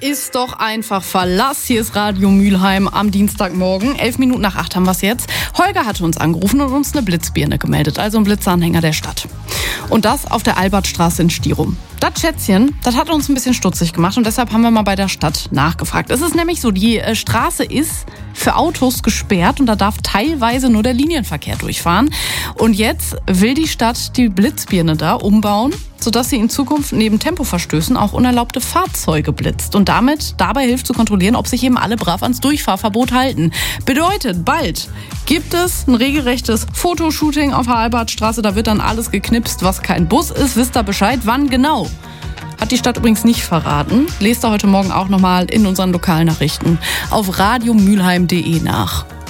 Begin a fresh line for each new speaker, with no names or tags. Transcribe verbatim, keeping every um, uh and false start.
ist doch einfach Verlass. Hier ist Radio Mülheim am Dienstagmorgen. Elf Minuten nach acht haben wir es jetzt. Holger hatte uns angerufen und uns eine Blitzbirne gemeldet, also ein Blitzanhänger der Stadt. Und das auf der Albertstraße in Stirum. Das Schätzchen, das hat uns ein bisschen stutzig gemacht und deshalb haben wir mal bei der Stadt nachgefragt. Es ist nämlich so, die äh, Straße ist für Autos gesperrt und da darf teilweise nur der Linienverkehr durchfahren. Und jetzt will die Stadt die Blitzbirne da umbauen, sodass sie in Zukunft neben Tempoverstößen auch unerlaubte Fahrzeuge blitzt und damit dabei hilft zu kontrollieren, ob sich eben alle brav ans Durchfahrverbot halten. Bedeutet, bald gibt es ein regelrechtes Fotoshooting auf der Albertstraße. Da wird dann alles geknipst, was kein Bus ist. Wisst ihr Bescheid? Wann genau? Hat die Stadt übrigens nicht verraten. Lest ihr heute Morgen auch nochmal in unseren Lokalnachrichten auf radiomülheim punkt de nach.